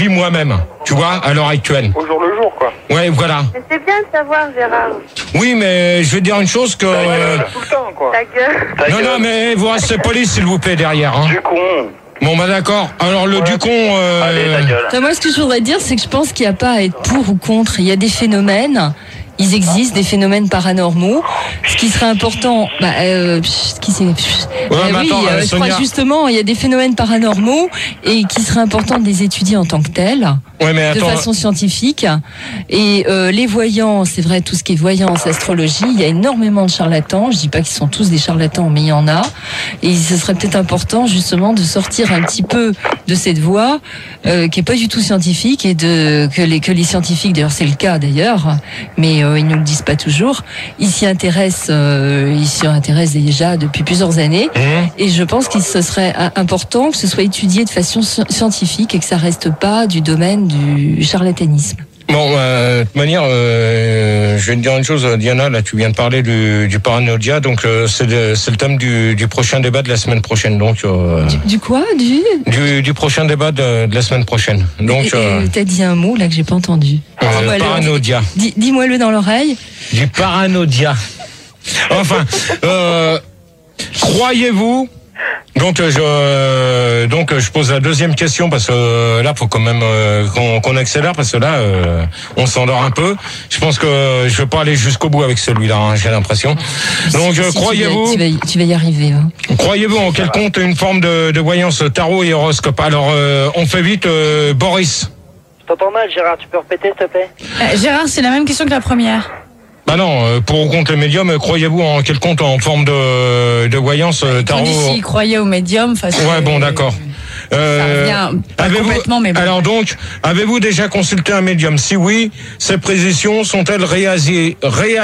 vis moi-même, tu vois, à l'heure actuelle. Au jour le jour, quoi. Ouais, voilà. Mais c'est bien de savoir, Gérard. Oui, mais je vais dire une chose que... Tout le temps, quoi. Ta gueule. Non, mais vous restez poli, s'il vous plaît, derrière. Hein. Du con. Bon, bah d'accord. Alors, le Ducon... Allez, ta gueule. Enfin, moi, ce que je voudrais dire, c'est que je pense qu'il n'y a pas à être pour ou contre. Il y a des phénomènes. Ils existent, des phénomènes paranormaux. Ce qui serait important, oui, je crois justement, il y a des phénomènes paranormaux et qui serait important de les étudier en tant que tels, de façon scientifique. Et les voyants, c'est vrai, tout ce qui est voyance, astrologie, il y a énormément de charlatans. Je dis pas qu'ils sont tous des charlatans, mais il y en a. Et ce serait peut-être important justement de sortir un petit peu de cette voie qui est pas du tout scientifique et que les scientifiques, d'ailleurs c'est le cas d'ailleurs, mais ils ne le disent pas toujours. Ils s'y intéressent déjà depuis plusieurs années. Et je pense qu'il se serait important que ce soit étudié de façon scientifique et que ça reste pas du domaine du charlatanisme. Bon, de toute manière, je vais te dire une chose, Diana, là tu viens de parler du paranoïa, donc c'est le thème du prochain débat de la semaine prochaine. Donc du quoi du prochain débat de la semaine prochaine. Donc t'as dit un mot là que j'ai pas entendu. Paranoïa. Dis-moi-le dans l'oreille. Du paranoïa. Enfin, croyez-vous? Donc je pose la deuxième question parce que là faut quand même qu'on accélère parce que là on s'endort un peu. Je pense que je vais pas aller jusqu'au bout avec celui-là, hein, j'ai l'impression. Donc croyez-vous tu vas y arriver. Hein. Croyez-vous en quelconque une forme de voyance tarot et horoscope? Alors on fait vite, Boris. Je t'entends mal, Gérard, tu peux répéter s'il te plaît? Gérard, c'est la même question que la première. Bah non, pour ou contre le médium, croyez-vous en quelconque en forme de voyance tarot? S'il croyait au médium, ouais, bon, d'accord. Ça revient pas complètement, mais bon. Alors donc, avez-vous déjà consulté un médium? Si oui, ces précisions sont-elles réalisées?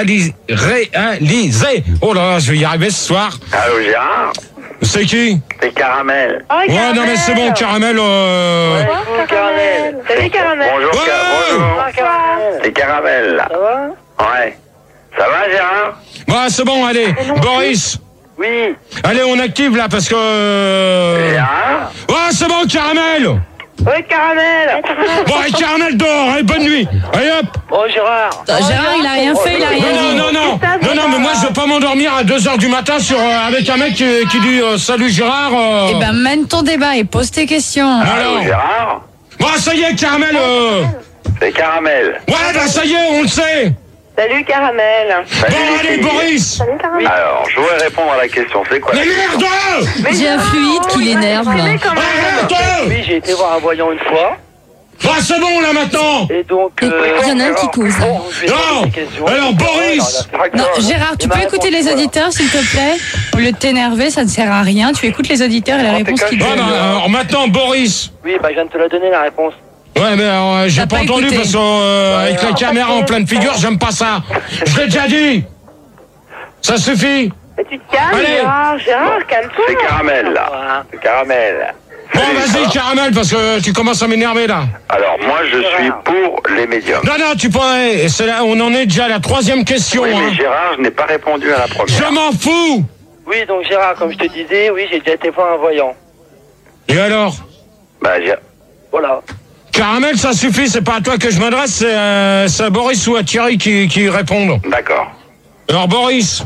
Oh là là, je vais y arriver ce soir. Allô, Gérard? C'est qui? C'est Caramel. Oh, ouais, Caramel. non mais c'est bon, Caramel. Ouais, Caramel. Salut, Caramel. Bonjour, bonjour. C'est Caramel, là. Ça va? Ouais. Ça va, Gérard? Bah c'est bon, allez, Boris. Oui. Allez, on active là parce que... Gérard? Ouais, c'est bon, Caramel. Ouais, Caramel. Bon, allez, Caramel dehors, allez, bonne nuit. Allez hop. Oh, Gérard. Gérard, il a rien fait, il a rien dit. Non, mais moi je veux pas m'endormir à 2h du matin avec un mec qui dit salut Gérard. Eh ben, mène ton débat et pose tes questions. Allô, Gérard? Bon, ça y est, Caramel. C'est Caramel. Ouais, bah ça y est, on le sait. Salut, Caramel. Bon, allez, Boris. Salut, Caramel. Alors, je voudrais répondre à la question. C'est quoi? Mais merde! J'ai un fluide qui l'énerve. Oui, j'ai été voir un voyant une fois. Bah, c'est bon, là, maintenant. Et donc... Il y en a un qui cause. Non. Alors, Boris. Non, Gérard, tu peux écouter les auditeurs, s'il te plaît? Au lieu de t'énerver, ça ne sert à rien. Tu écoutes les auditeurs et la réponse qu'ils donnent. Alors, maintenant, Boris. Oui, bah, je viens de te la donner, la réponse. Ouais, mais j'ai pas entendu écouté. parce que avec la caméra en pleine figure, j'aime pas ça. Je l'ai déjà dit. Ça suffit. Mais tu te calmes, Allez. Gérard, calme-toi. C'est Caramel, là. C'est Caramel. Bon, vas-y, Caramel, parce que tu commences à m'énerver, là. Alors, moi, je suis pour les médiums. Non, tu pourrais. C'est là, on en est déjà à la troisième question. Oui, mais hein. Gérard, je n'ai pas répondu à la première. Je m'en fous. Oui, donc Gérard, comme je te disais, oui, j'ai déjà été voir un voyant. Et alors? Bah, voilà. Caramel, ça suffit, c'est pas à toi que je m'adresse, c'est à Boris ou à Thierry qui répondent. D'accord. Alors, Boris.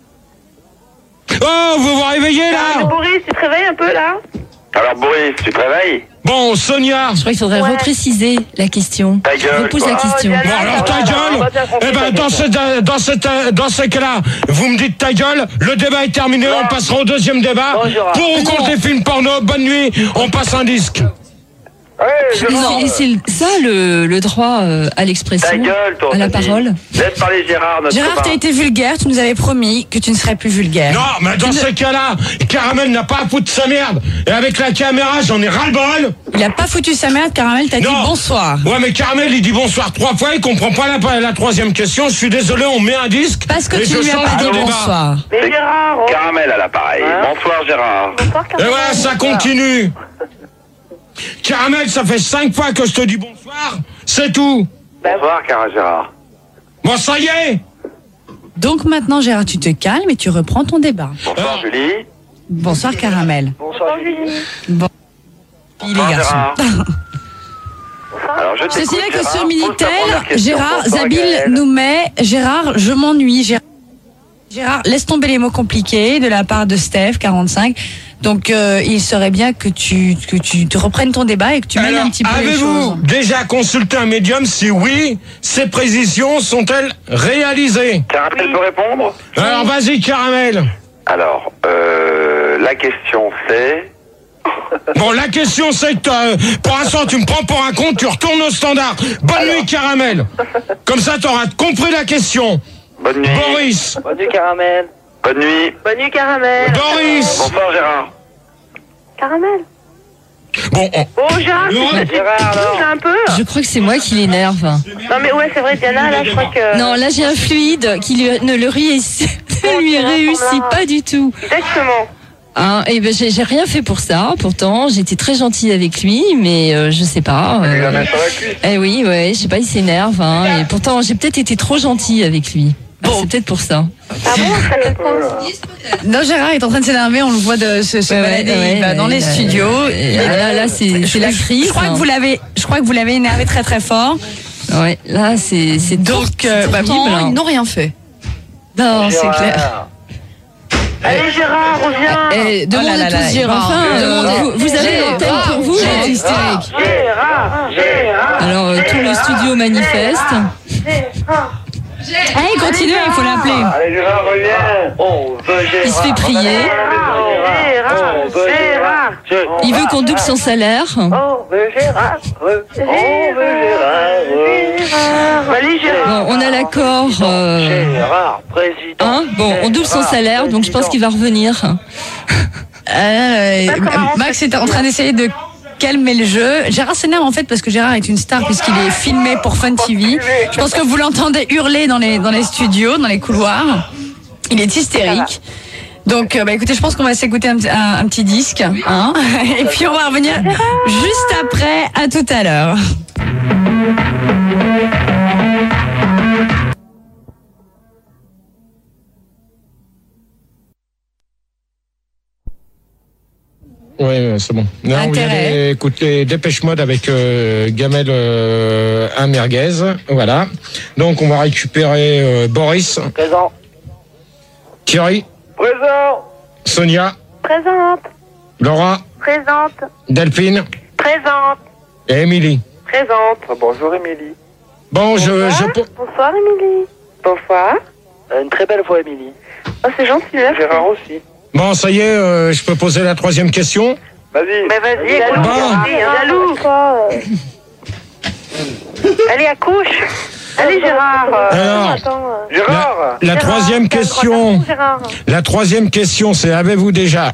Oh, vous vous réveillez, là? Boris, tu te réveilles un peu, là? Alors, Boris, tu te réveilles? Bon, Sonia. Je crois qu'il faudrait repréciser la question. Ta gueule, Repose quoi. la question. Diana. Bon, alors ta gueule. Eh ben, dans ce cas-là, vous me dites ta gueule, le débat est terminé, on passera au deuxième débat. Non, Gérard. Pour ou contre les films porno, bonne nuit, on passe un disque. Et c'est ça le droit à l'expression, Ta gueule, toi. à la vas-y. parole. Laisse parler Gérard, notre Gérard, copain. t'as été vulgaire, tu nous avais promis que tu ne serais plus vulgaire. Non, mais dans ce cas-là, Caramel n'a pas à foutre sa merde. Et avec la caméra, j'en ai ras-le-bol. Il a pas foutu sa merde, Caramel, t'as dit Non. bonsoir. Ouais, mais Caramel, il dit bonsoir 3 fois, il comprend pas la troisième question. Je suis désolé, on met un disque. Parce que et tu je lui as change pas de dit débat. bonsoir. Mais Gérard, Caramel à l'appareil. Bonsoir, Gérard. bonsoir, Et Caramel. ouais, ça continue. Caramel, ça fait 5 fois que je te dis bonsoir. C'est tout. Bonsoir, Gérard. Bon, ça y est. Donc maintenant, Gérard, tu te calmes et tu reprends ton débat. Bonsoir, Julie. Bonsoir, Caramel. Bonsoir, Julie. Il est garçon. Gérard. Alors, ta gueule. Eh ben, dans ce cas-là, Caramel, Caramel n'a pas à foutre sa merde. Et avec la caméra, j'en ai ras-le-bol. Bonsoir, Caramel. Ouais, mais Caramel, il dit bonsoir 3 fois, il comprend pas la troisième question. Je suis désolé, on met un disque. Bon. Et je change de débat. Alors, je C'est t'écoute, signé que Gérard, sur pose ta Minitel, première question Gérard pour Zabil Gaël. nous met Gérard, je m'ennuie. Gérard, laisse tomber les mots compliqués de la part de Steph, 45. Donc, il serait bien que tu te reprennes ton débat et que tu mènes un petit peu les choses. Avez-vous déjà consulté un médium? Si oui, ces précisions sont-elles réalisées? Caramel peut répondre? Alors, vas-y, Caramel. Alors, la question c'est... Bon, la question c'est que pour l'instant tu me prends pour un con, tu retournes au standard. Bonne nuit, Caramel. Comme ça t'auras compris la question. Bonne nuit. Boris. Bonne nuit, Caramel. Bonne nuit. Bonne nuit, Caramel. Boris. Bonsoir Gérard. Caramel. Bon, Oh, Gérard, bouge un peu. Je crois que c'est moi qui l'énerve. Non, mais ouais, c'est vrai, Diana, là, je crois que... Non, là j'ai un fluide qui ne lui réussit pas du tout. Exactement. Hein, et ben j'ai rien fait pour ça. Pourtant, j'étais très gentille avec lui, mais je sais pas. Tu la mets sur la cuisse. Eh oui, ouais, je sais pas, il s'énerve. Hein, et pourtant, j'ai peut-être été trop gentille avec lui. Ah, c'est peut-être pour ça. Ah bon, ça fait quoi? Non, Gérard est en train de s'énerver, on le voit de se balader, il va dans les studios. Là, c'est la crise. Je crois que vous l'avez énervé très très fort. Ouais, là, c'est donc pourtant, ils n'ont rien fait. Non, c'est clair. Allez, Gérard, reviens. Demandez tous Gérard. Enfin, vous avez l'antenne pour vous, les hystériques. Gérard. Alors, tout le studio manifeste. Allez, continue, il faut l'appeler. Allez Gérard, reviens. On veut Gérard. Il se fait prier. Gérard. Il veut qu'on double son salaire. On veut Gérard. Allez, Gérard. Bon, on a l'accord. Gérard, président. Hein, bon, on double son salaire, donc je pense qu'il va revenir. Max est en train d'essayer de calmer le jeu. Gérard s'énerve en fait parce que Gérard est une star puisqu'il est filmé pour Fun TV. Je pense que vous l'entendez hurler dans les studios, dans les couloirs. Il est hystérique. Donc, écoutez, je pense qu'on va s'écouter un petit disque, hein, et puis on va revenir juste après. À tout à l'heure. Oui, c'est bon. Là, on vient d'écouter Dépêche Mode avec Gamel un merguez. Voilà. Donc, on va récupérer Boris. Présent. Thierry. Présent. Sonia. Présente. Laura. Présente. Delphine. Présente. Et Émilie. Présente. Bonjour Émilie. Bon, Bonsoir, Émilie. Bonsoir. Une très belle voix, Émilie. Oh, c'est gentil, merci. Gérard aussi. Bon, ça y est, je peux poser la troisième question. Vas-y. Mais vas-y, Jaloux, jaloux. Allez, accouche. Allez, Gérard. Alors, Gérard. la troisième question. Gérard. La troisième question, c'est avez-vous déjà...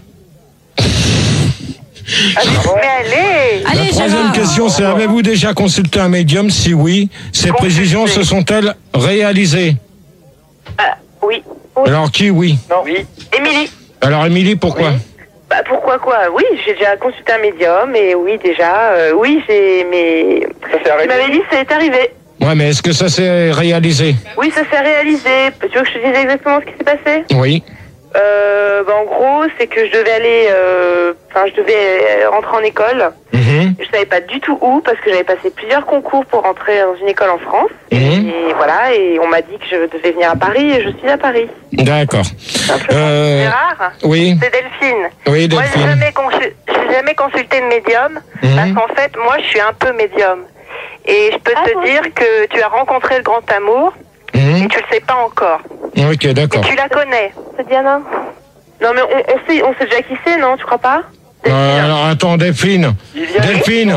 Mais allez. La troisième question, c'est avez-vous déjà consulté un médium? Si oui, ces précisions se sont-elles réalisées? Oui. Alors qui, oui? Non. Oui. Émilie. Alors Émilie, pourquoi? Bah pourquoi quoi? Oui, j'ai déjà consulté un médium et oui déjà, oui mais tu m'avais dit que ça est arrivé. Ouais, mais est-ce que ça s'est réalisé? Oui, ça s'est réalisé. Tu veux que je te dise exactement ce qui s'est passé? Oui. En gros, c'est que je devais aller, je devais rentrer en école. Je savais pas du tout où parce que j'avais passé plusieurs concours pour rentrer dans une école en France. Et voilà, et on m'a dit que je devais venir à Paris et je suis à Paris. D'accord. Gérard. Oui. C'est Delphine. Oui, Delphine. Moi, j'ai jamais consulté de médium parce qu'en fait, moi, je suis un peu médium. Et je peux te dire que tu as rencontré le grand amour et tu le sais pas encore. Ok, d'accord. Et tu la connais. C'est Diana. Non, mais on sait déjà qui c'est, non? Tu crois pas? Alors attends, Delphine. Delphine.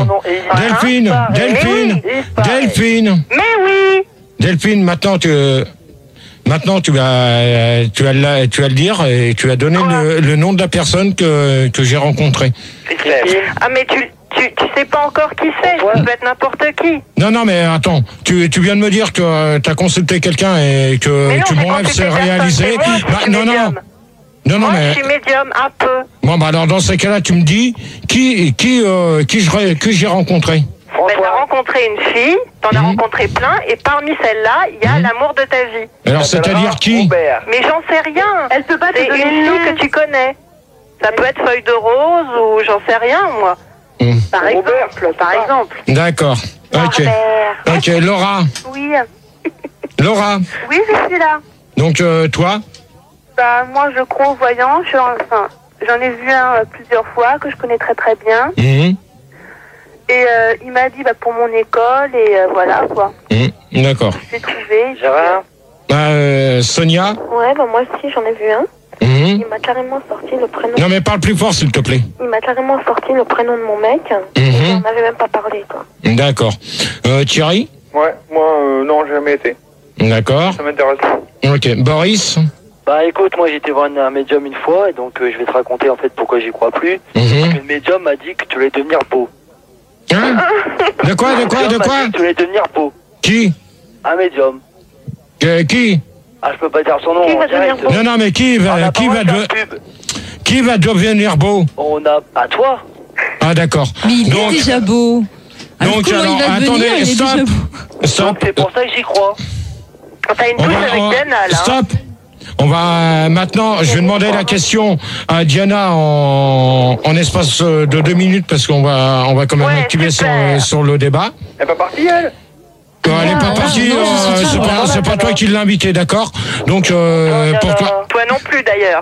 Mais oui. Delphine, maintenant tu vas le dire et tu vas donner le nom de la personne que j'ai rencontrée. Ah mais tu sais pas encore qui c'est, ça peut être n'importe qui. Non, mais attends, tu viens de me dire que tu as consulté quelqu'un et que mon rêve s'est réalisé. Moi, je suis médium, un peu. Bon, bah alors dans ces cas-là, tu me dis qui j'ai rencontré. T'as rencontré une fille, t'en as rencontré plein, et parmi celles-là, il y a l'amour de ta vie. Alors c'est-à-dire qui? Mais j'en sais rien. Elle peut pas te donner une fille que tu connais. Ça peut être Feuille de Rose ou j'en sais rien, moi. Par exemple. D'accord. Ok. Ok, Laura. Oui. Laura. Oui, je suis là. Donc, toi? Bah, moi, je crois aux voyants. J'en ai vu un plusieurs fois que je connais très très bien. Mmh. Et il m'a dit pour mon école et voilà quoi. Mmh. D'accord. J'ai trouvé. Sonia? Ouais, moi aussi j'en ai vu un. Mmh. Il m'a carrément sorti le prénom. Non mais parle plus fort s'il te plaît. Il m'a carrément sorti le prénom de mon mec. Mmh. Et on n'avait même pas parlé quoi. D'accord. Thierry? Ouais, moi non, j'ai jamais été. D'accord. Ça m'intéresse pas. Ok. Boris? Bah écoute, moi j'ai été voir un médium une fois et donc je vais te raconter en fait pourquoi j'y crois plus. Le médium m'a dit que tu allais devenir beau. Hein? De quoi? Que tu allais devenir beau. Qui? Un médium. Qui? Ah, je peux pas dire son nom en direct. Non, mais qui va devenir beau? On a... À toi. Ah, d'accord. Mais il est déjà beau. Alors, donc, comment il va devenir? Il est déjà beau. Stop. C'est pour ça que j'y crois. T'as une touche avec Diana, là. Stop. On va maintenant, je vais demander la question à Diana en espace de 2 minutes parce qu'on va quand même activer sur le débat. Elle est pas partie, elle? Elle n'est pas partie, c'est pas toi qui l'as invitée, d'accord? Donc, pour toi... Toi non plus, d'ailleurs.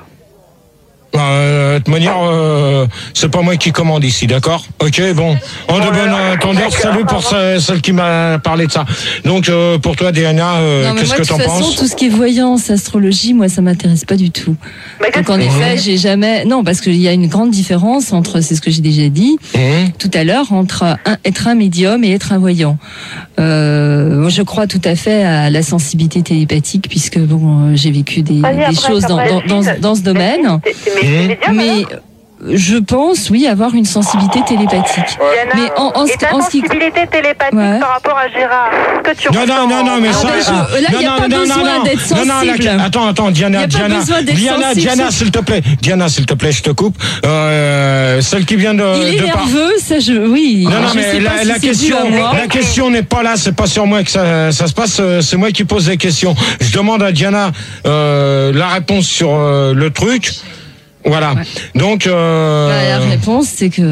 De toute manière, c'est pas moi qui commande ici, d'accord? Ok, bon. En de bonne entendeur, salut pour celle qui m'a parlé de ça. Donc, pour toi, Diana, qu'est-ce que t'en penses? De toute façon, tout ce qui est voyance, astrologie, moi, ça m'intéresse pas du tout. Donc, en effet, j'ai jamais... Non, parce qu'il y a une grande différence entre, c'est ce que j'ai déjà dit tout à l'heure, entre être un médium et être un voyant. Moi, je crois tout à fait à la sensibilité télépathique, puisque, bon, j'ai vécu des choses dans ce domaine. Mais je pense, oui, avoir une sensibilité télépathique. Diana, mais ta sensibilité télépathique par rapport à Gérard, que tu non, mais ça... là, il n'y a pas besoin d'être sensible. Attends, Diana, s'il te plaît. Diana, s'il te plaît, je te coupe. Celle qui vient de... Il est nerveux, ça, oui. Non, mais la question n'est pas là, c'est pas sur moi que ça se passe, c'est moi qui pose des questions. Je demande à Diana la réponse sur le truc. Voilà. Ouais. Donc la réponse c'est que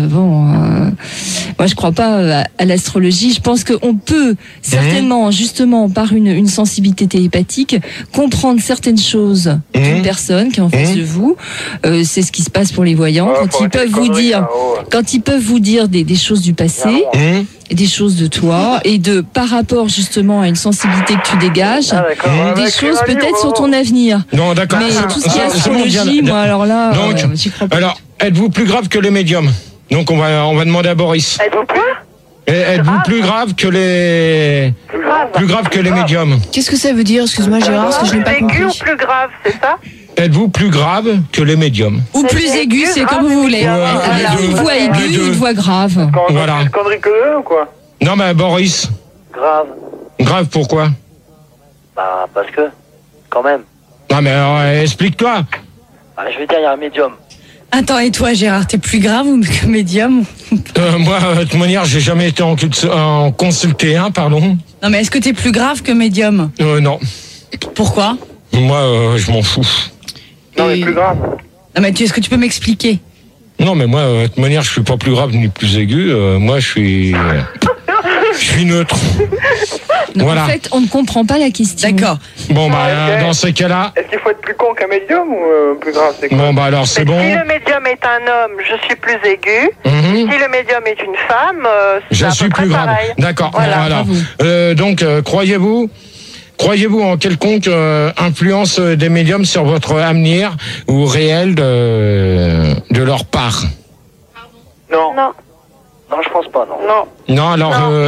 moi je crois pas à l'astrologie. Je pense qu'on peut certainement justement par une sensibilité télépathique comprendre certaines choses d'une personne qui est en face de vous. C'est ce qui se passe pour les voyants quand ils peuvent vous dire des choses du passé. Des choses de toi et par rapport justement à une sensibilité que tu dégages, des choses peut-être sur ton avenir. Non, d'accord. Mais tout ce qui est astrologie, moi alors là, j'y crois pas. Alors, êtes-vous plus grave que les médiums? Donc on va demander à Boris. Êtes-vous quoi? Êtes-vous plus grave que les médiums? Qu'est-ce que ça veut dire? Excuse-moi Gérard, parce que je n'ai pas compris. Aigu ou plus grave, c'est ça? Êtes-vous plus grave que les médiums? Ou plus aigu, c'est comme vous voulez. Une voix aiguë, une voix grave. Voilà. Une connerie que eux ou quoi? Non, mais Boris. Grave. Grave pourquoi? Bah, parce que, quand même. Non, mais alors, explique-toi. Bah, je vais dire, il y a un médium. Attends, et toi Gérard, t'es plus grave ou que médium? Moi, de toute manière, j'ai jamais été en consulté, pardon. Non, mais est-ce que t'es plus grave que médium? Non. Pourquoi? Moi, je m'en fous. Non, mais plus grave. Non, mais est-ce que tu peux m'expliquer? Non, mais moi, de toute manière, je suis pas plus grave ni plus aigu. Moi, je suis neutre. Non, voilà. En fait, on ne comprend pas la question. D'accord. Bon, dans ces cas-là... Est-ce qu'il faut être plus con qu'un médium ou plus grave? C'est quoi? Bon, alors, c'est bon. Si le médium est un homme, je suis plus aigu. Si le médium est une femme, je suis plus grave. D'accord. Voilà. Donc, croyez-vous en quelconque influence des médiums sur votre avenir ou réel de leur part? Non. Non. Non, je pense pas, non. Non, alors...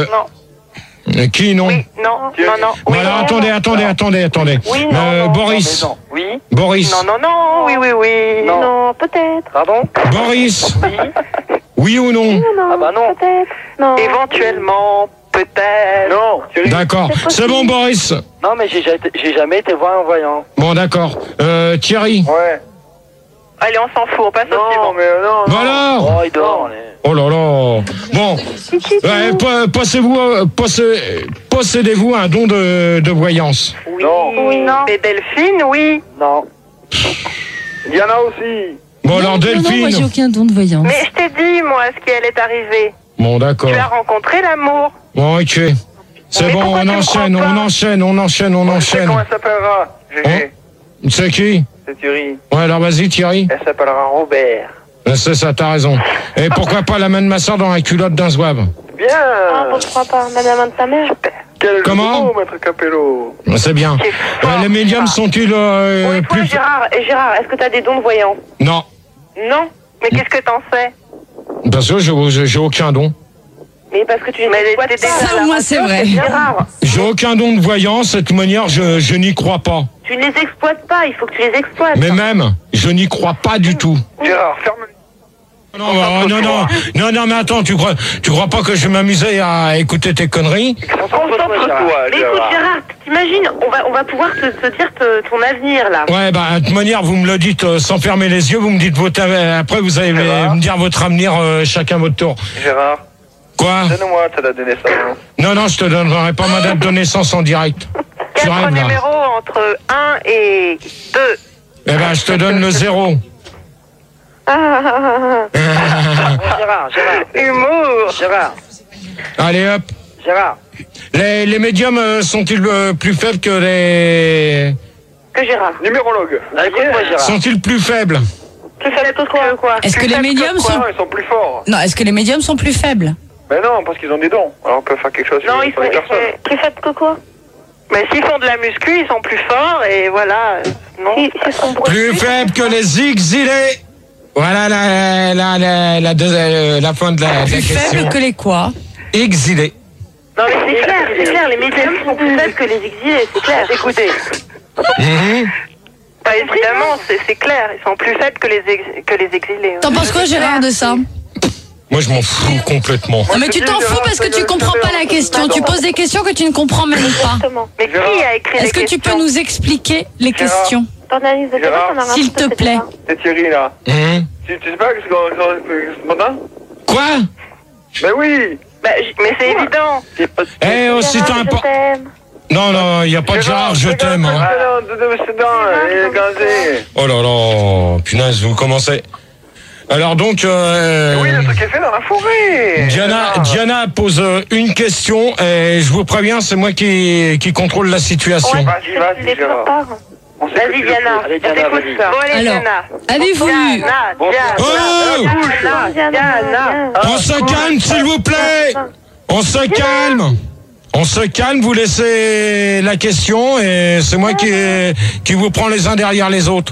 non. Qui, non? Oui, non. Oui, alors, attendez. Oui, non. Boris. Non. Oui. Boris. Non. Oui. Non, peut-être. Pardon? Boris. Oui. Oui ou non? Ah bah non. Peut-être. Non. Éventuellement, peut-être. Non. D'accord. C'est bon, Boris. Non, mais j'ai jamais été voir un voyant. Bon, d'accord. Thierry. Ouais. Allez, on s'en fout, on passe au suivant. Mais non. Voilà. Oh, il dort. Oh là là. Bon. Possédez-vous un don de voyance? Oui. Non. Et Delphine, oui. Non. Diana aussi. Bon, alors Delphine. Non, moi j'ai aucun don de voyance. Mais je t'ai dit, moi, ce qui allait arriver. Bon, d'accord. Tu as rencontré l'amour. Bon, ok. C'est bon, on enchaîne. On sait comment elle s'appellera. GG. C'est qui? C'est Thierry. Ouais, alors vas-y, Thierry. Elle s'appellera Robert. C'est ça, t'as raison. Et pourquoi pas la main de ma soeur dans la culotte d'un zouave? Bien. Ah, pourquoi pas, madame de ta mère. Comment? Maître Capello. C'est bien. Les médiums sont-ils Oui, toi, plus... Gérard, est-ce que tu as des dons de voyance? Non. Non. Mais qu'est-ce que t'en sais? Parce que j'ai aucun don. Mais parce que tu exploites déjà. Ça, moi, c'est vrai. Gérard. J'ai aucun don de voyance, de toute manière, je n'y crois pas. Tu ne les exploites pas, il faut que tu les exploites. Mais même, je n'y crois pas du tout. Gérard, ferme. Non, mais attends, tu crois pas que je m'amusais à écouter tes conneries? Concentre-toi. Mais écoute, Gérard, t'imagines, on va pouvoir te dire ton avenir, là. Ouais, de toute manière, vous me le dites sans fermer les yeux, vous me dites votre après, vous allez me dire votre avenir chacun votre tour. Gérard. Quoi? Donne-moi ta date de naissance. Non, je te donnerai pas ma date de naissance en direct. 4 numéros entre 1 et 2. Eh ben, je te donne le 0. Gérard. Humour. Gérard. Allez, hop. Gérard. Les médiums sont-ils plus faibles que les... Que Gérard. Numérologue. Écoute-moi, Gérard. Sont-ils plus faibles? Plus faible que quoi? Est-ce que les médiums sont... Non, ils sont plus forts. Non, est-ce que les médiums sont plus faibles? Mais non, parce qu'ils ont des dons. Alors on peut faire quelque chose Non, sur les personnes. plus faibles que quoi? Mais s'ils font de la muscu, ils sont plus forts et voilà. Non. Plus faibles que les exilés. Voilà la fin de la Plus question. faibles que les quoi? Exilés. Non, mais c'est clair, les médiums sont plus faibles que les exilés, c'est clair. Écoutez. Bah, évidemment, c'est clair, ils sont plus faibles que les exilés. T'en penses quoi, Gérard, de ça? Moi, je m'en fous complètement. Non, mais tu t'en fous parce que tu comprends pas la question. Tu poses des questions que tu ne comprends même pas. Mais qui a écrit les questions? Est-ce que tu peux nous expliquer les questions? S'il te plaît. C'est Thierry, là. Tu sais pas ce matin? Quoi? Mais oui. Mais c'est évident. Eh, aussi important. Non, il n'y a pas de Gérard, je t'aime. Hein. Oh là là, punaise, vous commencez. Alors donc... Oui, le truc est fait dans la forêt. Diana pose une question et je vous préviens, c'est moi qui contrôle la situation. Ouais, vas-y, Gérard. Vas-y, Diana, on t'écoute ça. Bon, allez, Alors, Diana. avez-vous eu... Diana. On se calme, s'il vous plaît. On se calme, vous laissez la question et c'est moi qui vous prend les uns derrière les autres.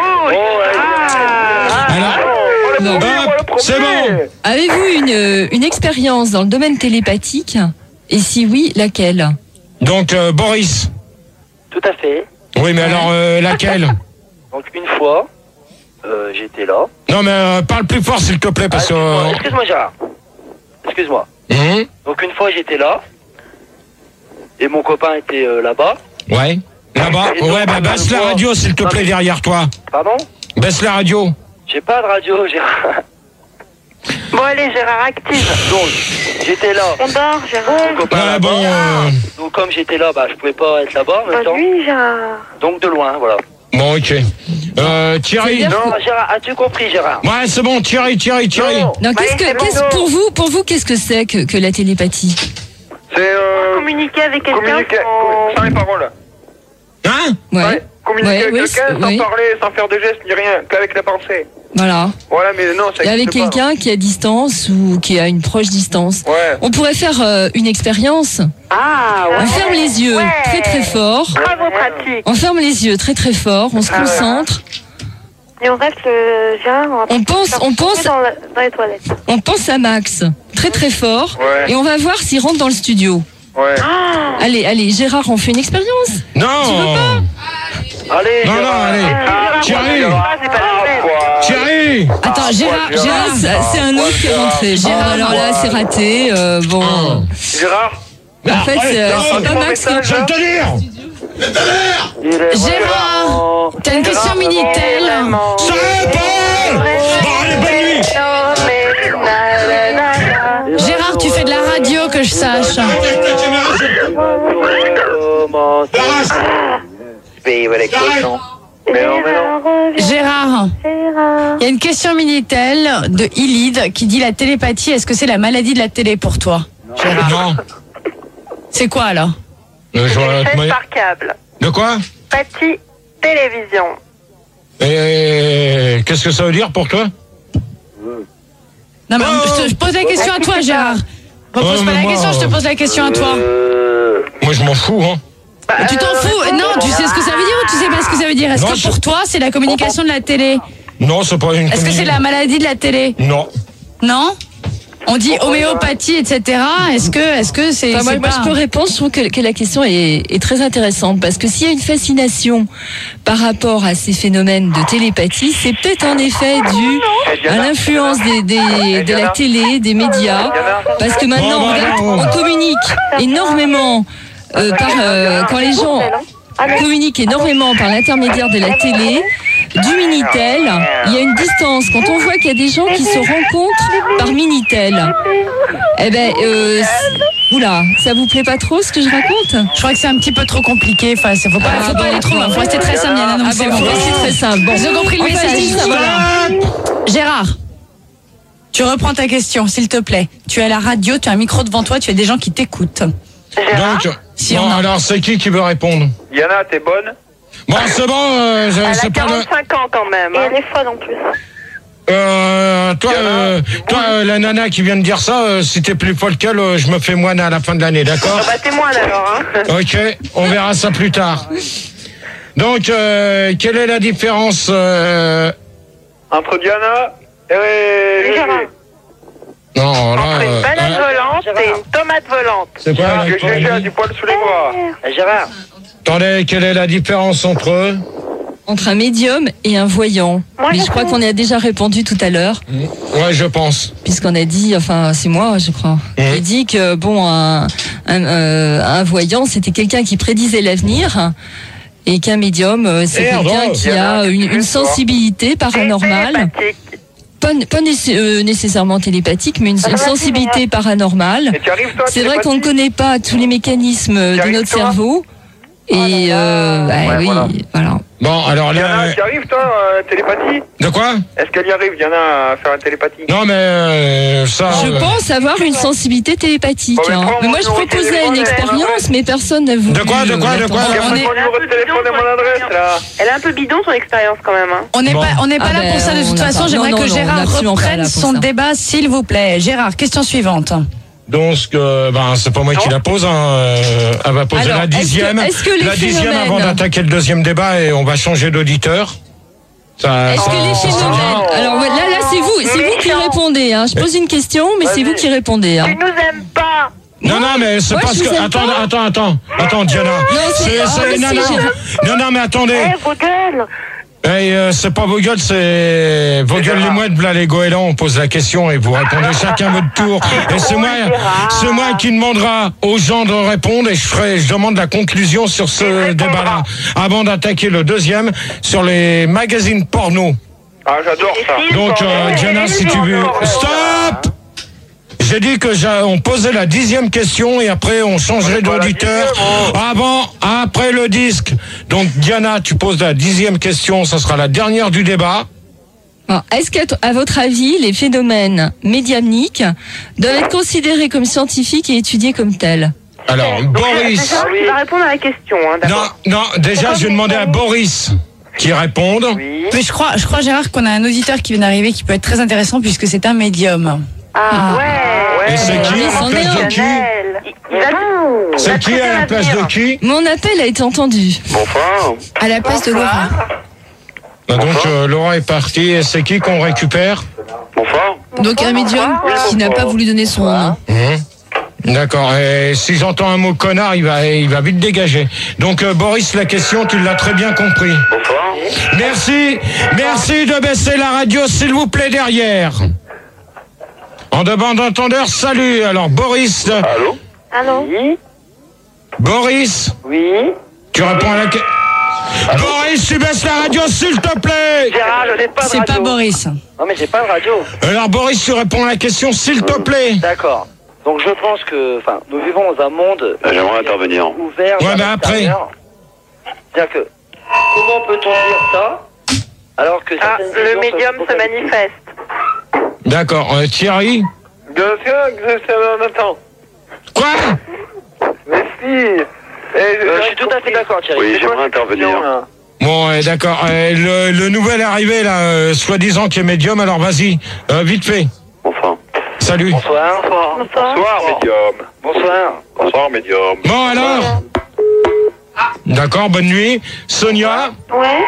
Alors, c'est bon. Avez-vous une expérience dans le domaine télépathique? Et si oui, laquelle? Donc, Boris. Tout à fait. Oui, mais alors, laquelle? Donc, une fois, j'étais là. Non, mais parle plus fort, s'il te plaît, parce que... Excuse-moi, Gérard. Excuse-moi. Donc, une fois, j'étais là. Et mon copain était là-bas. Ouais. Là-bas. Ouais, baisse la radio, s'il te plaît, derrière toi. Pardon? Baisse la radio. J'ai pas de radio, Gérard. Bon, allez, Gérard, active. Donc, j'étais là. On dort, Gérard. Mon copain là-bas. Donc, comme j'étais là, je pouvais pas être là-bas en même temps. Oui, Gérard. Donc, de loin, voilà. Bon, ok. Thierry. Non, Gérard, as-tu compris, Gérard? Ouais, c'est bon, Thierry. Non, pour vous, qu'est-ce que c'est que la télépathie? C'est communiquer avec quelqu'un sans les paroles. Hein? Ouais. Communiquer avec quelqu'un sans parler, sans faire de gestes ni rien, qu'avec la pensée. Voilà. Voilà, mais non, ça et avec quelqu'un qui est à distance ou qui a une proche distance. Ouais. On pourrait faire une expérience. On ferme les yeux très très fort. Bravo, pratique. On ferme les yeux très très fort, on se concentre. Et on reste Gérard. On pense dans les toilettes. On pense à Max très très fort et on va voir s'il rentre dans le studio. Ouais. Allez, Gérard, on fait une expérience? Non. Tu veux pas? Allez, allez. Thierry. Attends, Gérard, c'est un autre qui est rentré. Gérard, alors là, c'est raté. Bon. Gérard. En fait, c'est pas Max qui... Je vais te dire. Gérard, t'as une question Minitel? Ça répond. Bon, allez, bonne nuit. Gérard, tu fais de la radio, que je sache. Gérard, il y a une question Minitel de Ilid qui dit la télépathie, est-ce que c'est la maladie de la télé pour toi? Gérard. Non. C'est quoi alors? Par câble. De quoi? Pathie télévision. Et qu'est-ce que ça veut dire pour toi? Non mais je pose la question à toi Gérard. Je pose pas la question, je te pose la question à toi. Moi je m'en fous hein. Tu t'en fous? Non, tu sais ce que ça veut dire ou tu sais pas ce que ça veut dire? Est-ce que pour toi c'est la communication de la télé? Non, c'est pas une Est-ce que c'est la maladie de la télé? Non. Non? On dit homéopathie, etc. Est-ce que c'est... Enfin, moi, je peux répondre. Je trouve que la question est très intéressante parce que s'il y a une fascination par rapport à ces phénomènes de télépathie, c'est peut-être en effet dû à l'influence de la télé, des médias, parce que maintenant on communique énormément quand les gens communiquent énormément par l'intermédiaire de la télé, du Minitel, il y a une distance. Quand on voit qu'il y a des gens qui se rencontrent par Minitel, eh ben, oula, ça vous plaît pas trop ce que je raconte? Je crois que c'est un petit peu trop compliqué. Enfin, faut pas aller trop loin. Faut rester très simple, Yana. Donc c'est bon. C'est très simple. Bon, j'ai compris le message. Voilà. Gérard, tu reprends ta question, s'il te plaît. Tu es à la radio, tu as un micro devant toi, tu as des gens qui t'écoutent. Donc, non, alors c'est qui veut répondre? Yana, t'es bonne? Bon, c'est bon, elle a 45 ans quand même. Et elle est folle en plus. Toi, la nana qui vient de dire ça, si t'es plus folle qu'elle, je me fais moine à la fin de l'année, d'accord? Bah t'es moine alors, hein. Ok, on verra ça plus tard. Donc, quelle est la différence entre Diana et Gérard? Non, là, entre une banane volante et une tomate volante. C'est quoi J'ai du poil sous les bras. Gérard. Attendez, quelle est la différence entre eux? Entre un médium et un voyant. Mais je crois qu'on a déjà répondu tout à l'heure. Ouais, je pense. Puisqu'on a dit, enfin, c'est moi, je crois. J'ai dit que, bon, un voyant, c'était quelqu'un qui prédisait l'avenir. Et qu'un médium, c'est quelqu'un qui a une sensibilité paranormale. Pas nécessairement télépathique, mais une sensibilité paranormale. C'est vrai qu'on ne connaît pas tous les mécanismes de notre cerveau. Et oui, voilà. Bon, alors là... Diana, tu arrives toi, télépathie? De quoi? Est-ce qu'elle y arrive, Diana, à faire une télépathie? Non, mais ça... Je pense avoir une sensibilité télépathique. Bon, mais moi, je proposais une expérience, mais personne n'a voulu. De quoi Elle est un peu bidon son expérience quand même. Hein. On n'est pas là pour ça de toute façon. J'aimerais que Gérard reprenne son débat, s'il vous plaît. Gérard, question suivante. Donc, c'est pas moi qui la pose. Elle va poser la 10e. La 10e avant d'attaquer le deuxième débat et on va changer d'auditeur. Est-ce que les phénomènes... Alors là, c'est vous qui répondez. Hein. Je pose une question, mais c'est vous qui répondez. Hein. Tu nous aimes pas. Non, mais c'est parce que... Attends, Diana. Non, mais attendez. Vos gueules. C'est pas vos gueules, c'est vos gueules les mouettes, là les goélands, on pose la question et vous répondez chacun votre tour. Et c'est moi qui demandera aux gens de répondre et je demande la conclusion sur ce débat-là. Avant d'attaquer le deuxième sur les magazines porno. Ah, j'adore ça. Donc, Diana, si tu veux... Stop! J'ai dit que on posait la 10e question et après on changerait d'auditeur après le disque. Donc Diana, tu poses la 10e question, ça sera la dernière du débat. Est-ce qu'à votre avis, les phénomènes médiumniques doivent être considérés comme scientifiques et étudiés comme tels? Alors, Boris... Tu vas répondre à la question. Hein, non, déjà je vais demander à Boris qui réponde. Oui. Mais je crois Gérard qu'on a un auditeur qui vient d'arriver qui peut être très intéressant puisque c'est un médium. Ah ouais. Et c'est qui à la place de qui? C'est qui à la place de qui? Mon appel a été entendu. Bonsoir. À la place de Laura. Donc Laura est partie et c'est qui qu'on récupère? Bonsoir. Donc un médium qui n'a pas voulu donner son nom. D'accord, et si j'entends un mot connard, il va vite dégager. Donc Boris, la question, tu l'as très bien compris. Bonsoir. Merci de baisser la radio, s'il vous plaît, derrière. En demande d'entendeur, salut. Alors Boris. Allô? Oui. Boris. Oui. Tu réponds à la question. Boris, tu baisses la radio, s'il te plaît. Gérard, je n'ai pas de radio. C'est pas Boris. Non, mais j'ai pas de radio. Alors Boris, tu réponds à la question, s'il te plaît. D'accord. Donc je pense que, nous vivons dans un monde J'aimerais intervenir. ouvert. Ouais, mais après. C'est-à-dire que comment peut-on dire ça alors que le médium se manifeste. D'accord. Thierry? Bien sûr que c'est Nathan. Quoi? Mais si. Je suis tout à fait d'accord, Thierry. Oui, j'aimerais intervenir. Bon, d'accord. Le nouvel arrivé, là, soi-disant qui est médium, alors vas-y, vite fait. Bonsoir. Salut. Bonsoir. Bonsoir, médium. Bonsoir. Bonsoir, médium. Bon, alors? D'accord, bonne nuit. Sonia? Ouais.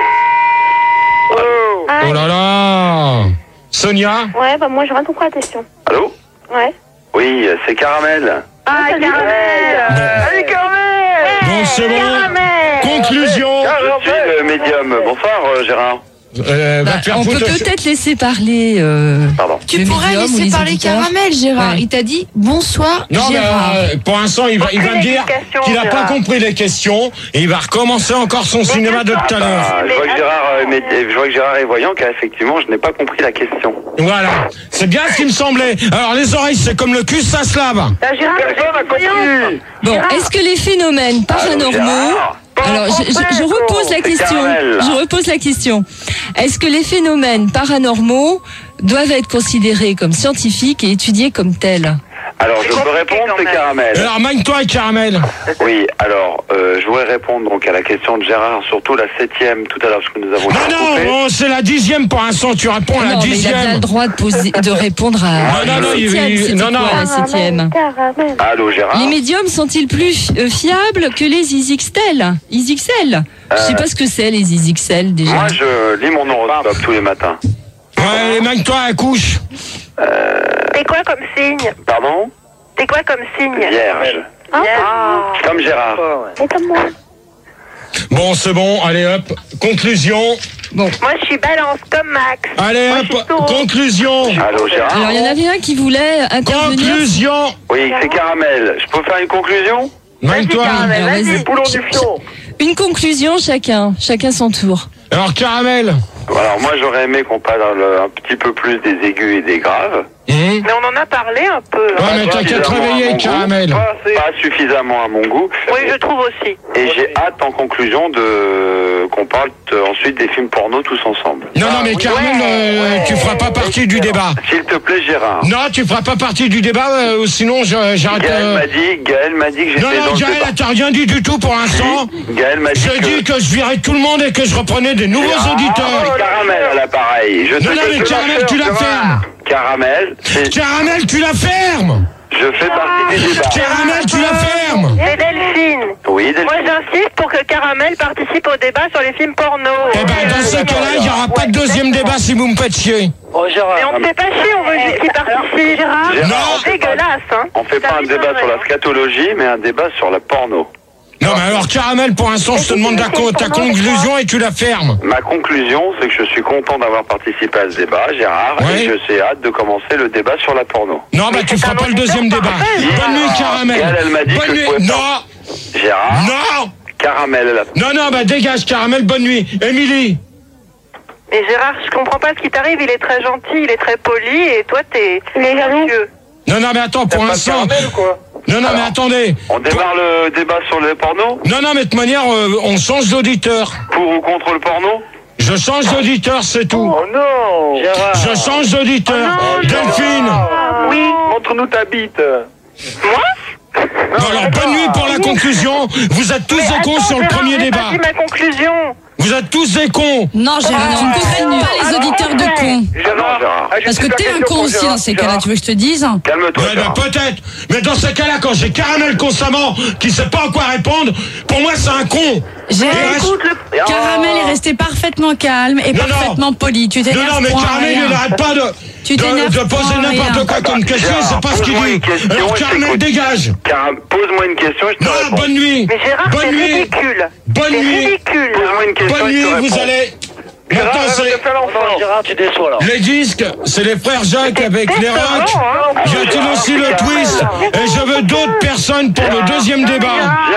Oh là là! Sonia? Ouais, bah moi je réponds pas à la question. Allô? Ouais. Oui, c'est Caramel. Ah, Caramel. Allez, Caramel! Bon, c'est bon. Conclusion. Je suis le médium. Bonsoir, Gérard. On peut peut-être laisser parler. Pardon. Tu pourrais laisser parler Caramel, Gérard. Ouais. Il t'a dit bonsoir, Gérard. Mais pour l'instant, il va me dire qu'il n'a pas compris les questions et il va recommencer encore son cinéma de tout à l'heure. Je vois que Gérard est voyant car effectivement, je n'ai pas compris la question. Voilà, c'est bien ce qui me semblait. Alors les oreilles, c'est comme le cul, ça se lave. Personne n'a compris. Bon, est-ce que les phénomènes paranormaux... Alors, je repose la question. Je repose la question. Est-ce que les phénomènes paranormaux doivent être considérés comme scientifiques et étudiés comme tels? Alors, je peux répondre, c'est Caramel. Alors, magne-toi, Caramel. Oui, alors, je voudrais répondre donc à la question de Gérard, surtout la 7e tout à l'heure, parce que nous avons... Non, c'est la 10e pour l'instant, tu réponds à la 10e. Mais il a bien le droit de répondre à la 7e. Non. La 7e. Allô, Gérard? Les médiums sont-ils plus fiables que les ISXL? Je sais pas ce que c'est, les ISXL, déjà. Moi, je lis mon horoscope tous les matins. Ouais, magne-toi à la couche. T'es quoi comme signe? Pardon? T'es quoi comme signe? Vierge. Vierge. Comme Gérard. Et comme moi. Bon, c'est bon, allez hop, conclusion. Moi, je suis balance comme Max. Allez Moi, hop, je suis taureau. conclusion. Allô, Gérard? Alors, il y en avait un qui voulait intervenir. Conclusion. Oui, c'est Caramel. Je peux faire une conclusion? Magne-toi. Alors, vas-y. Boulon du fion. Une conclusion chacun son tour. Alors, Caramel. Alors, moi, j'aurais aimé qu'on parle un petit peu plus des aigus et des graves. Mais on en a parlé un peu. Ouais, mais t'as qu'à te réveiller, Caramel. Pas suffisamment à mon goût. Oui, je trouve aussi. Et j'ai hâte en conclusion qu'on parle ensuite des films porno tous ensemble. Non, mais Caramel, tu feras pas partie du débat. S'il te plaît, Gérard. Non, tu feras pas partie du débat, sinon j'arrête. Gaël m'a dit que j'étais dans le Gaël, débat. t'as rien dit du tout pour l'instant. Gaël m'a dit Je dis que je virais tout le monde et que je reprenais des nouveaux auditeurs. Caramel à l'appareil. Non, mais Caramel, tu la fermes. Caramel, Caramel, tu la fermes. je fais partie du débat. Caramel, tu la fermes. C'est Delphine. Oui, Delphine. Moi, j'insiste pour que Caramel participe au débat sur les films porno. Eh ben, dans ce cas-là, il n'y aura pas de deuxième débat si vous me faites chier. Oh, Gérard. Mais on ne fait pas chier, on veut juste qu'il participe. Gérard, Non. c'est dégueulasse, hein. On fait pas un débat sur la scatologie, mais un débat sur la porno. Non, mais alors, Caramel, pour l'instant, je te demande ta conclusion et tu la fermes. Ma conclusion, c'est que je suis content d'avoir participé à ce débat, Gérard, Ouais. et je suis hâte de commencer le débat sur la porno. Non, bah, tu feras pas le deuxième débat. Bonne nuit, Caramel. Elle m'a dit Bonne que je nuit. pouvais pas. Non. Gérard, Non. Caramel, elle a... Non, bah, dégage, Caramel, bonne nuit. Émilie. Mais Gérard, je comprends pas ce qui t'arrive, il est très gentil, il est très poli, et toi, t'es jaloux. Non, mais attends, pour l'instant. Non, mais attendez. On démarre le débat sur le porno? Non, mais de toute manière, on change d'auditeur. Pour ou contre le porno? Je change d'auditeur, c'est tout. Oh non! Gérard! Je change d'auditeur. Delphine. Oui. Montre-nous ta bite. Moi? Bon, alors, bonne nuit pour la conclusion. Vous êtes tous des cons sur le premier débat. J'ai ma conclusion. Vous êtes tous des cons. Non, Gérard, tu ne traites pas les auditeurs de cons. Gérard. Parce que t'es un con aussi dans ces cas-là, tu veux que je te dise? Calme-toi, Ouais, Gérard. peut-être. Mais dans ces cas-là, quand j'ai Caramel constamment qui sait pas à quoi répondre, pour moi, c'est un con. Gérard, Écoute, Caramel est resté parfaitement calme et Non, non. parfaitement poli. Tu t'énerves Non, mais pour Caramel, rien. il n'arrête pas Tu t'énerves de pour poser rien. n'importe quoi comme question, Gérard, c'est pas ce qu'il pose-moi dit. une question Alors, et je Caramel, t'écoute. dégage. Pose-moi une question, je te Non, réponds. bonne nuit. mais Gérard, c'est Bonne nuit. ridicule. Bonne C'est nuit. ridicule. Pose-moi une question Bonne et je nuit, te vous réponds. allez... Maintenant, c'est... Non, Gérard, tu déçois là. Les disques, c'est les frères Jacques avec les rocs. Y a-t-il aussi le twist? Et je veux d'autres personnes pour le deuxième débat.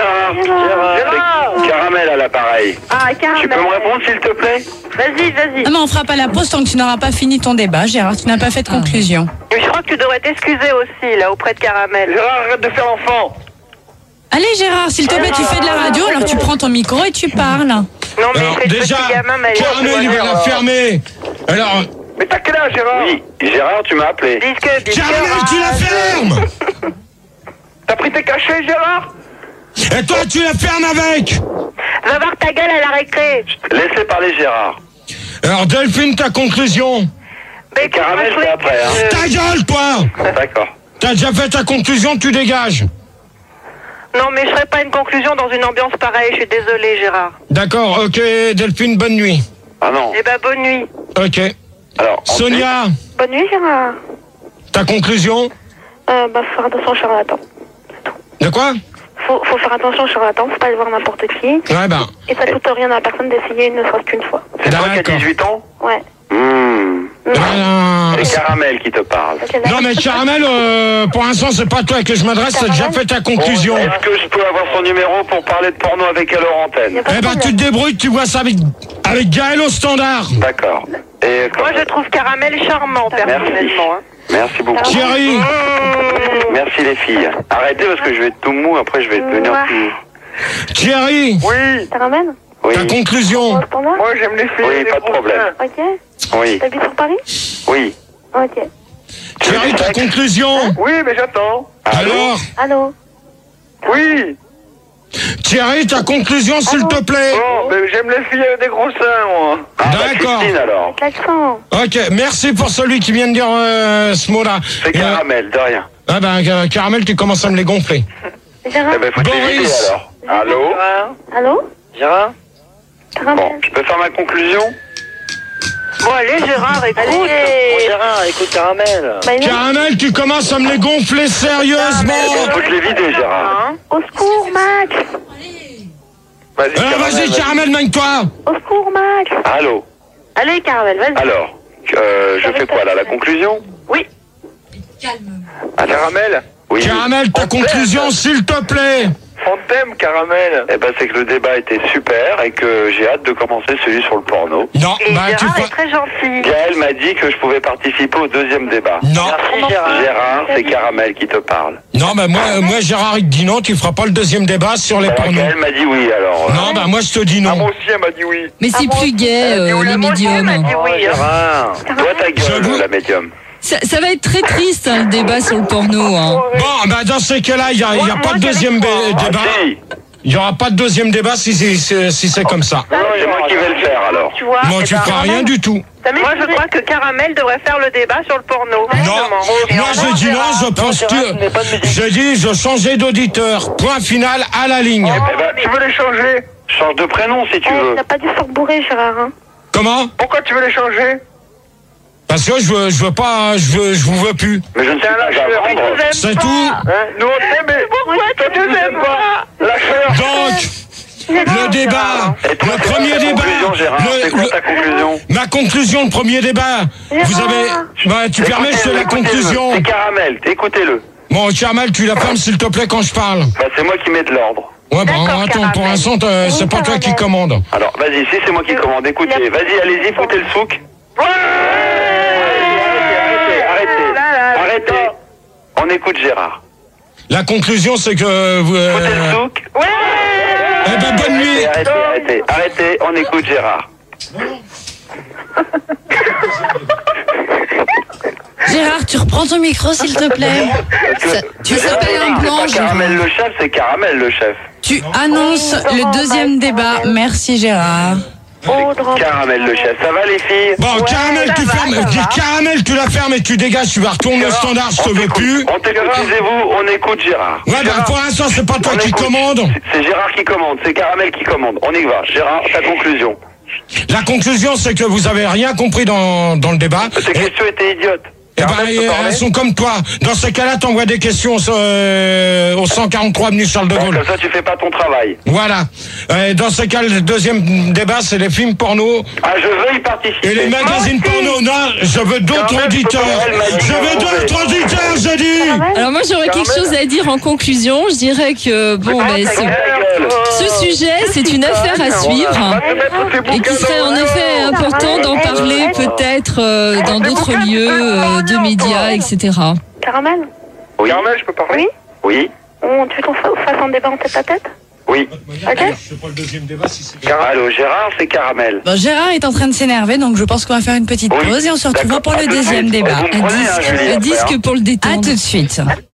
Gérard, Caramel à l'appareil. Ah, Caramel. Tu peux me répondre, s'il te plaît? Vas-y. Non, mais on fera pas la pause tant que tu n'auras pas fini ton débat, Gérard. Tu n'as pas fait de conclusion. Mais je crois que tu devrais t'excuser aussi, là, auprès de Caramel. Gérard, arrête de faire l'enfant. Allez, Gérard, s'il te plaît, tu fais de la radio, alors tu prends ton micro et tu parles. Non, mais alors, déjà, Caramel, il va la fermer. Alors... Mais t'as quel âge, Gérard? Oui, Gérard, tu m'as appelé. Caramel, tu la fermes. T'as pris tes cachets, Gérard? Et toi, tu la fermes avec. Va voir ta gueule à la récré. Laissez parler Gérard. Alors, Delphine, ta conclusion? Et Caramel, c'est après, hein. Ta gueule, toi. D'accord. T'as déjà fait ta conclusion, tu dégages. Non, mais je ferai pas une conclusion dans une ambiance pareille, je suis désolée, Gérard. D'accord, ok, Delphine, bonne nuit. Ah non. Eh ben, bonne nuit. Ok. Alors, Sonia, Bonne nuit, Gérard. ta conclusion? Faut faire attention, charlatan. De quoi? Faut faire attention, charlatan, faut pas aller voir n'importe qui. Ouais, ben. Et ça coûte rien à la personne d'essayer ne serait-ce qu'une fois. C'est toi qui as 18 ans? Ouais. C'est Caramel qui te parle. Non, mais Caramel, pour l'instant, c'est pas toi que je m'adresse, t'as déjà fait ta conclusion. Est-ce que je peux avoir son numéro pour parler de porno avec elle hors antenne? Eh ben, tu te débrouilles, tu vois ça avec Gaël au standard. D'accord. Et moi, je trouve Caramel charmant, personnellement. Hein. Merci beaucoup. Thierry. Merci les filles. Arrêtez parce que je vais être tout mou, après je vais devenir tout... Thierry. Oui. Caramel? Oui. Ta conclusion? Moi, j'aime les filles. Oui, pas de problème. Ok. Oui. T'habites sur Paris? Oui. Ok. Thierry, ta conclusion? Oui, mais j'attends. Alors? Allô? Oui. Thierry, ta conclusion, s'il te plaît? Bon, mais j'aime les filles avec des gros seins, moi. D'accord. Christine, alors. L'accent. Ok, merci pour celui qui vient de dire ce mot-là. C'est Caramel, de rien. Ah ben, Caramel, tu commences à me les gonfler. Gérard? Eh ben, faut te les vider, alors. Allô? Allô? Gérard? Caramel? Bon, je peux faire ma conclusion? Bon, allez, Gérard, écoute. Bon, Gérard, écoute Caramel. Caramel, tu commences à me les gonfler sérieusement. On peut te les vider, Gérard. Au secours, Max! Vas-y, Caramel, mène-toi. Au secours, Max! Allô? Allez, Caramel, vas-y. Alors, je fais quoi, là, la conclusion? Oui. Caramel? Oui. Caramel, ta conclusion, s'il te plaît. On t'aime, Caramel. Eh ben, c'est que le débat était super et que j'ai hâte de commencer celui sur le porno. Non, Et bah tu Gérard peux... est très gentil. Gaël m'a dit que je pouvais participer au deuxième débat. Non. Merci Gérard. Gérard, c'est Caramel qui te parle. Non, bah moi Gérard, il te dit non, tu feras pas le deuxième débat sur les Alors, pornos. Gaël m'a dit oui, alors. Non, bah moi je te dis Ah, non. moi aussi, elle m'a dit oui. Mais c'est plus gai, les médiums. Elle m'a dit oui. Hein. Gérard, toi ta gueule, J'avoue. la médium. Ça va être très triste, hein, le débat sur le porno. Hein. Bon, bah dans ces cas-là, il y a pas de deuxième débat. Si. Il y aura pas de deuxième débat si c'est comme ça. Non, c'est moi qui vais le faire, alors. Tu vois, Moi, tu feras rien du tout. moi, je crois que Caramel devrait faire le débat sur le porno. Non, moi je dis non, je pense que... Je dis, je changeais d'auditeur. Point final, à la ligne. Eh ben, Tu veux les changer? change de prénom si tu veux. T'as pas dû faire bourrer, Gérard, hein? Comment? Pourquoi tu veux les changer? Parce que je veux pas, je vous veux plus. Mais je ne suis pas à vendre. C'est tout. Nous, on t'aime, mais pourquoi toi, tu nous aimes pas? Lâche-leur. Donc, le débat, Et toi, le c'est premier quoi ta débat, conclusion, Gérard C'est quoi ta conclusion? ma conclusion, le premier débat, vous avez, bah, tu permets, je te la Écoutez-le, conclusion. C'est Caramel, écoutez-le. Bon, Caramel, tu la fermes s'il te plaît quand je parle. Bah, c'est moi qui mets de l'ordre. Ouais, bah, D'accord, attends, pour Caramel. l'instant, c'est pas toi qui commande. Alors, vas-y, si c'est moi qui commande, écoutez, vas-y, allez-y, foutez le souk. Arrêtez. On écoute Gérard. La conclusion, c'est que vous, Foutez le souk. eh ben, bonne nuit. Arrêtez, on écoute Gérard. Gérard, tu reprends ton micro, s'il te plaît. Tu s'appelles un blanc, C'est pas Caramel Gérard. le chef, c'est Caramel le chef. Tu annonces le deuxième débat. Merci, Gérard. Caramel le chef, ça va les filles? Bon, Caramel, tu fermes, Caramel, tu la fermes et tu dégages, tu vas retourner au standard, je te veux plus. On t'écoute, taisez-vous, on écoute Gérard. Ouais, bah, pour l'instant, c'est pas toi On qui écoute. commande. C'est Gérard qui commande, c'est Caramel qui commande. On y va. Gérard, ta conclusion. La conclusion, c'est que vous avez rien compris dans le débat. Tes questions étaient idiotes. Eh ben, Caramel peut parler elles sont comme toi. Dans ce cas-là, t'envoies des questions au 143 avenue Charles de Bon, Gaulle. comme ça, tu fais pas ton travail. Voilà. Dans ce cas, le deuxième débat, c'est les films porno Ah, je veux y participer. et les magazines porno. Non, je veux d'autres Caramel, auditeurs. elle m'a dit Je veux qu'on d'autres pouvait. auditeurs, je dis. Alors moi j'aurais quelque chose à dire en conclusion. Je dirais que bon, ben, ce sujet c'est une affaire à suivre et qu'il serait en effet important d'en parler peut-être dans d'autres lieux de médias, etc. Caramel? Oui. Caramel, je peux parler? Oui? Oui. Tu veux qu'on fasse un débat en tête à tête? Oui. Ok. Allô, Gérard, c'est Caramel. Bon, Gérard est en train de s'énerver, donc je pense qu'on va faire une petite pause et on se retrouvera pour le deuxième débat. Un disque pour le détendre. À tout de suite.